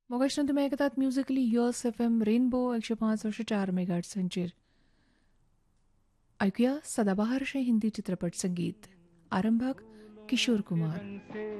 मोगाशन तुम्ही ऐकतात musically yes F M rainbow 105.4 मेगाहर्ट्झांचेर. ऐकूया सदाबहारशे हिंदी चित्रपट संगीत. आरंभाक किशोर कुमार.